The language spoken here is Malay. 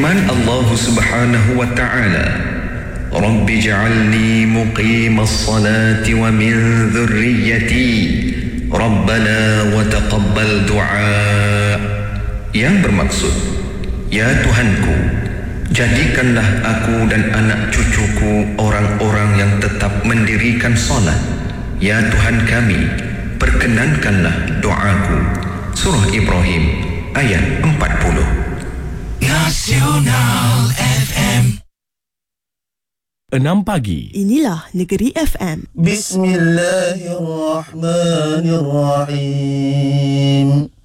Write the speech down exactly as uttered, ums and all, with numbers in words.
Firman Allah Subhanahu wa ta'ala, Rabbi ja'alni muqimas salati wa min dhurriyyati Rabbana wa taqabbal du'a. Yang bermaksud, ya Tuhanku, jadikanlah aku dan anak cucuku orang-orang yang tetap mendirikan solat. Ya Tuhan kami, perkenankanlah doaku. Surah Ibrahim ayat empat puluh. Nasional F M enam pagi. Inilah Negeri F M. Bismillahirrahmanirrahim.